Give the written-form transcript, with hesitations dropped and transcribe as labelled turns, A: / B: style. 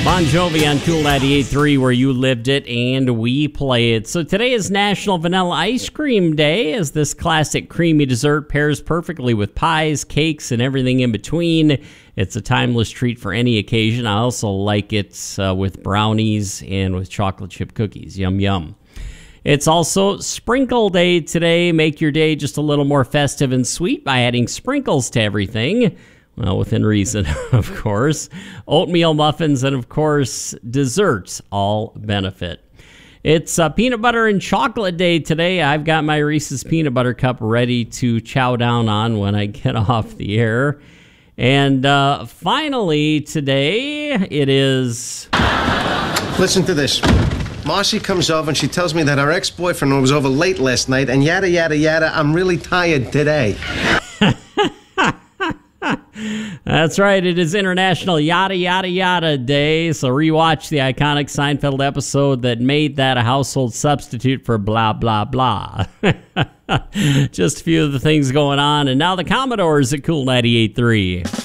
A: Bon Jovi on Cool 98.3, where you lived it and we play it. So today is National Vanilla Ice Cream Day, as this classic creamy dessert pairs perfectly with pies, cakes, and everything in between. It's a timeless treat for any occasion. I also like it with brownies and with chocolate chip cookies. Yum, yum. It's also Sprinkle Day today. Make your day just a little more festive and sweet by adding sprinkles to everything. Well, within reason, of course. Oatmeal muffins and, of course, desserts all benefit. It's Peanut Butter and Chocolate Day today. I've got my Reese's Peanut Butter Cup ready to chow down on when I get off the air. And finally, today, it is...
B: Listen to this. Marcy comes over and she tells me that her ex-boyfriend was over late last night and yada, yada, yada. I'm really tired today.
A: That's right. It is International Yada Yada Yada Day. So rewatch the iconic Seinfeld episode that made that a household substitute for blah, blah, blah. Just a few of the things going on. And now the Commodores at Cool 98.3.